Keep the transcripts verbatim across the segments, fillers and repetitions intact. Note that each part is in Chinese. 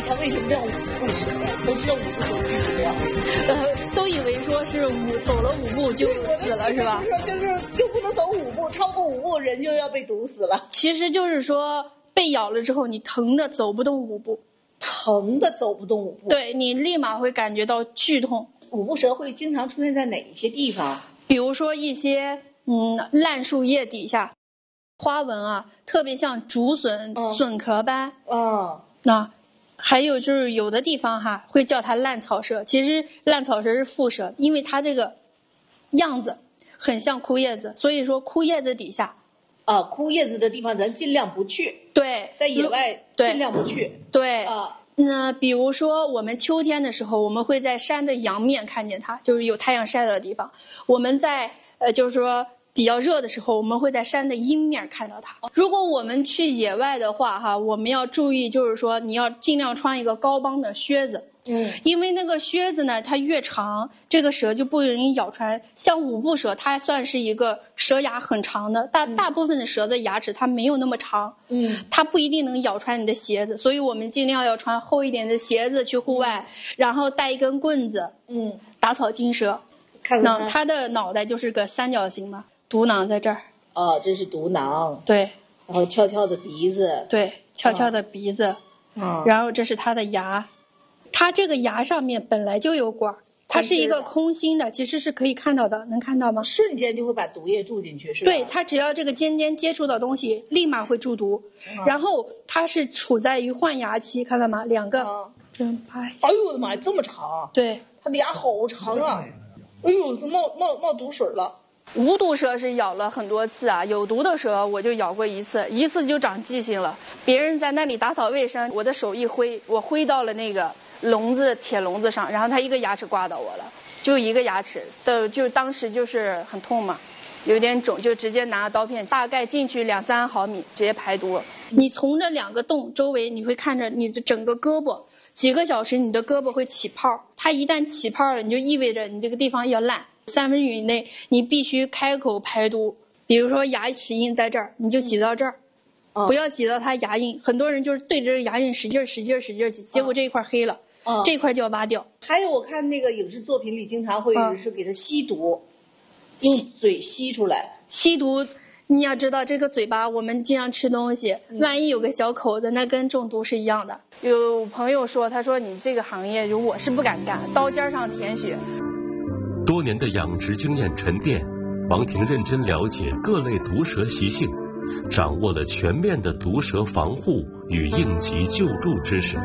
它为什么叫五步蛇呀？都知道五步走五步啊， 呃，都以为说是五走了五步就死了是吧？ 就是就不能走五步，超过五步人就要被毒死了。 其实就是说被咬了之后，你疼的走不动五步， 疼的走不动五步。 对，你立马会感觉到剧痛。 五步蛇会经常出现在哪一些地方？ 比如说一些嗯烂树叶底下，花纹啊特别像竹笋、 哦、 笋壳般。 哦， 那还有就是有的地方哈会叫它烂草蛇，其实烂草蛇是蝮蛇，因为它这个样子很像枯叶子，所以说枯叶子底下。 啊，枯叶子的地方咱尽量不去。 对， 在野外尽量不去。 对。 啊。 那比如说我们秋天的时候，我们会在山的阳面看见它，就是有太阳晒的地方。我们在呃就是说比较热的时候，我们会在山的阴面看到它。如果我们去野外的话哈，我们要注意，就是说你要尽量穿一个高帮的靴子。 嗯， 因为那个靴子呢，它越长，这个蛇就不容易咬穿。像五步蛇，它算是一个蛇牙很长的，大大部分的蛇的牙齿它没有那么长， 嗯， 它不一定能咬穿你的鞋子，所以我们尽量要穿厚一点的鞋子去户外，嗯、然后带一根棍子， 嗯， 打草惊蛇。 看看它， 它的脑袋就是个三角形嘛，毒囊在这儿。 哦，这是毒囊。 对。 然后翘翘的鼻子。 对，翘翘的鼻子。 嗯。 然后这是它的牙。它这个牙上面本来就有管，它是一个空心的，其实是可以看到的，能看到吗？ 瞬间就会把毒液注进去，是吧？ 对，它只要这个尖尖接触到东西，立马会注毒。嗯、然后它是处在于换牙期，看到吗？两个，这样拍。 哎呦我的妈呀，这么长！ 对， 它的牙好长啊！哎呦，都冒冒冒毒水了。 无毒蛇是咬了很多次啊，有毒的蛇我就咬过一次，一次就长记性了。别人在那里打扫卫生，我的手一挥，我挥到了那个笼子铁笼子上，然后他一个牙齿刮到我了，就一个牙齿的，就当时就是很痛嘛，有点肿，就直接拿刀片，大概进去两三毫米，直接排毒。你从这两个洞周围，你会看着你的整个胳膊，几个小时你的胳膊会起泡，它一旦起泡了，你就意味着你这个地方要烂。三分钟以内你必须开口排毒，比如说牙齿印在这儿，你就挤到这儿。嗯、不要挤到它牙印，很多人就是对着牙印使劲使劲使劲挤，结果这一块黑了。嗯、这块就要挖掉。 还有我看那个影视作品里经常会是给它吸毒，用嘴吸出来。 吸毒，你要知道这个嘴巴我们经常吃东西，嗯、万一有个小口子，那跟中毒是一样的。有朋友说，他说你这个行业我是不敢干，刀尖上舔血。 多年的养殖经验沉淀，王婷认真了解各类毒蛇习性，掌握了全面的毒蛇防护与应急救助知识。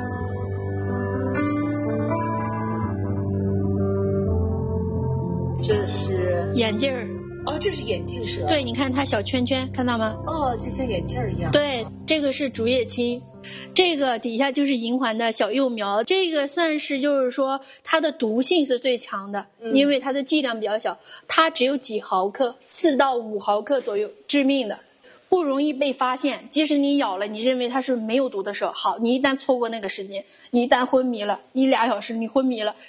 这是眼镜儿。 哦，这是眼镜蛇。 对，你看它小圈圈，看到吗？ 哦，就像眼镜一样。 对，这个是竹叶青，这个底下就是银环的小幼苗，这个算是就是说它的毒性是最强的，嗯、因为它的剂量比较小，它只有几毫克，四到五毫克左右，致命的，不容易被发现。即使你咬了，你认为它是没有毒的蛇，好，你一旦错过那个时间，你一旦昏迷了，一俩小时你昏迷了。